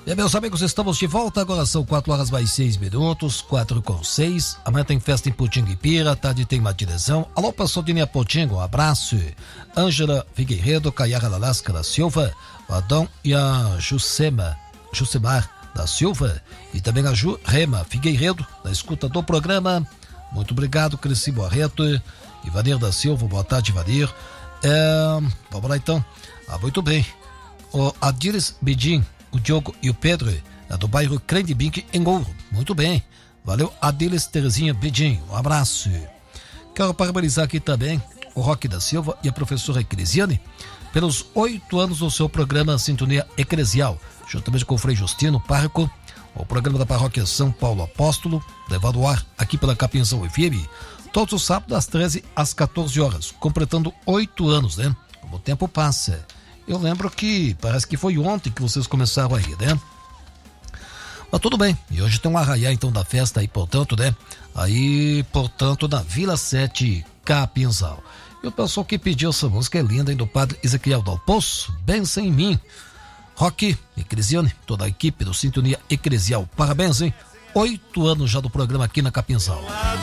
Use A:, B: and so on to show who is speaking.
A: E meus amigos, estamos de volta, agora são 4h mais 6 minutos, 4h06. Amanhã tem festa em Potinguipira, tarde tem matinezão. Alô, pessoal de Potingo, um abraço. Ângela Figueiredo, Caiara Lalasca da Silva, o Adão e a Jusemar da Silva e também a Rema Figueiredo, na escuta do programa. Muito obrigado, Cresci Barreto, Ivanir da Silva, boa tarde, Ivanir. Vamos lá então. Muito bem. O Adiris Bedin, o Diogo e o Pedro, do bairro Crendibinque, em Ouro. Muito bem. Valeu, Adilis Terezinha Bedin. Um abraço. Quero parabenizar aqui também o Roque da Silva e a professora Eclesiane pelos 8 anos do seu programa Sintonia Eclesial, juntamente com o Frei Justino Parco, o programa da Paróquia São Paulo Apóstolo, levado ao ar aqui pela Capinzão FM, todos os sábados das 13 às 14 horas, completando 8 anos, né? Como o tempo passa. Eu lembro que parece que foi ontem que vocês começaram aí, né? Mas tudo bem, e hoje tem um arraiá então da festa aí, portanto, né? Aí, portanto, na Vila 7 Capinzal. E o pessoal que pediu essa música é linda, hein, do padre Ezequiel Dal Poço, Bença em Mim. Roque, Eclesiane, toda a equipe do Sintonia Eclesial, parabéns, hein? 8 anos já do programa aqui na Capinzal.